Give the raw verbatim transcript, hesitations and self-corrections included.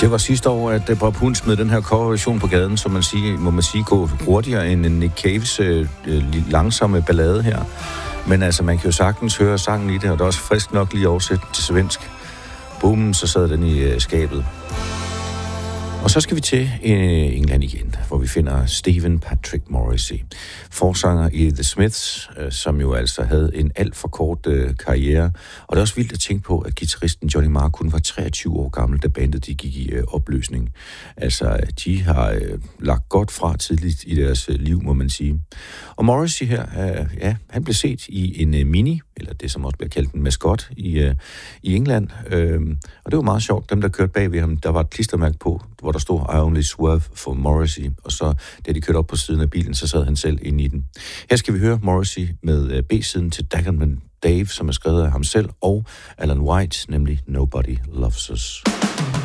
Det var sidste år, at Bob Hund smed den her coverversion på gaden, som man siger, må man sige, går hurtigere end Nick Caves øh, langsomme ballade her. Men altså, man kan jo sagtens høre sangen i det, og det er også frisk nok lige oversat til svensk. Boom, så sad den i øh, skabet. Og så skal vi til øh, England igen, hvor vi finder Stephen Patrick Morrissey, forsanger i The Smiths, øh, som jo altså havde en alt for kort øh, karriere. Og det er også vildt at tænke på, at guitaristen Johnny Marr kun var treogtyve år gammel, da bandet de gik i øh, opløsning. Altså, de har øh, lagt godt fra tidligt i deres øh, liv, må man sige. Og Morrissey her, øh, ja, han blev set i en øh, mini, eller det som også bliver kaldt en maskot i, øh, i England. Øh, og det var meget sjovt. Dem, der kørte bag ved ham, der var et klistermærke på, hvor der stod I only swerve for Morrissey, og så da de kørte op på siden af bilen, så sad han selv inde i den. Her skal vi høre Morrissey med B-siden til Dagenham Dave, som er skrevet af ham selv, og Alan White, nemlig Nobody Loves Us.